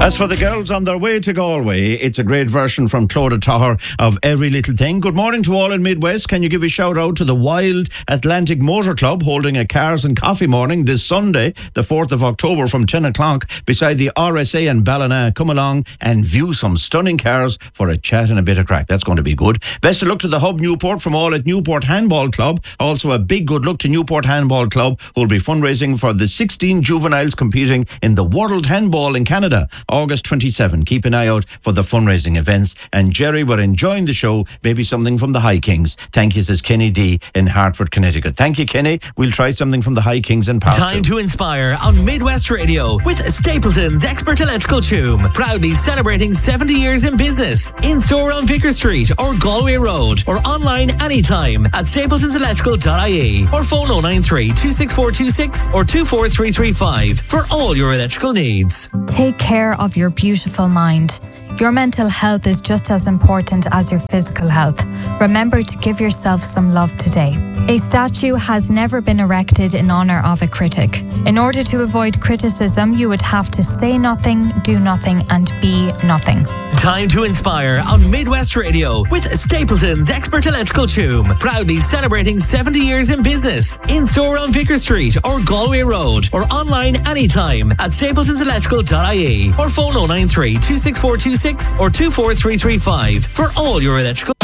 As for the girls on their way to Galway, it's a great version from Clodagh Taher of Every Little Thing. Good morning to all in Midwest. Can you give a shout out to the Wild Atlantic Motor Club holding a Cars and Coffee morning this Sunday, the 4th of October from 10 o'clock beside the RSA in Ballina. Come along and view some stunning cars for a chat and a bit of crack. That's going to be good. Best of luck to the Hub Newport from all at Newport Handball Club. Also a big good luck to Newport Handball Club, who will be fundraising for the 16 juveniles competing in the World Handball in Canada, August 27. Keep an eye out for the fundraising events. And Jerry, we're enjoying the show. Maybe something from the High Kings. Thank you, says Kenny D in Hartford, Connecticut. Thank you, Kenny. We'll try something from the High Kings in Park. Time to inspire on Midwest Radio with Stapleton's Expert Electrical Tume. Proudly celebrating 70 years in business. In store on Vicar Street or Galway Road, or online anytime at stapletonselectrical.ie, or phone 093 26426 or 24335 for all your electrical needs. Take care of your beautiful mind. Your mental health is just as important as your physical health. Remember to give yourself some love today. A statue has never been erected in honour of a critic. In order to avoid criticism, you would have to say nothing, do nothing, and be nothing. Time to inspire on Midwest Radio with Stapleton's Expert Electrical Tume. Proudly celebrating 70 years in business. In store on Vicar Street or Galway Road, or online anytime at stapletonselectrical.ie, or phone 093 26426 or 24335 for all your electrical